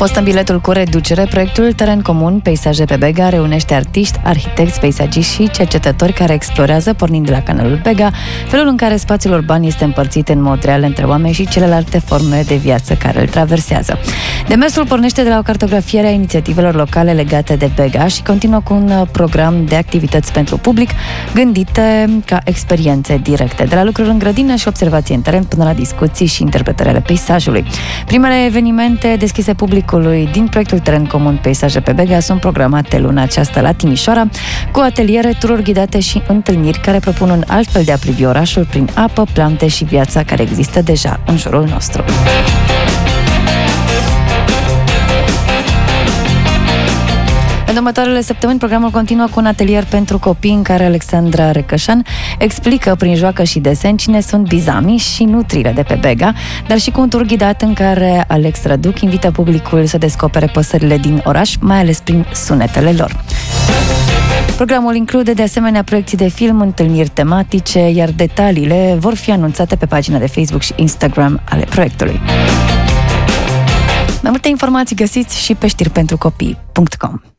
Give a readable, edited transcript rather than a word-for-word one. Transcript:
Postă în biletul cu reducere, proiectul Teren Comun Peisaje pe Bega reunește artiști, arhitecți, peisagiști și cercetători care explorează, pornind de la canalul Bega, felul în care spațiul urban este împărțit în mod real între oameni și celelalte forme de viață care îl traversează. Demersul pornește de la o cartografiere a inițiativelor locale legate de Bega și continuă cu un program de activități pentru public gândite ca experiențe directe, de la lucruri în grădină și observații în teren până la discuții și interpretări ale peisajului. Primele evenimente deschise publicului din proiectul Teren Comun Peisaje pe Bega sunt programate luna aceasta la Timișoara, cu ateliere, tururi ghidate și întâlniri care propun un alt fel de a privi orașul prin apă, plante și viața care există deja în jurul nostru. În următoarele săptămâni, programul continuă cu un atelier pentru copii în care Alexandra Recășan explică prin joacă și desen cine sunt bizamii și nutriile de pe Bega, dar și cu un tur ghidat în care Alex Răduc invită publicul să descopere păsările din oraș, mai ales prin sunetele lor. Programul include de asemenea proiecții de film, întâlniri tematice, iar detaliile vor fi anunțate pe pagina de Facebook și Instagram ale proiectului. Mai multe informații găsiți și pe știripentrucopii.com.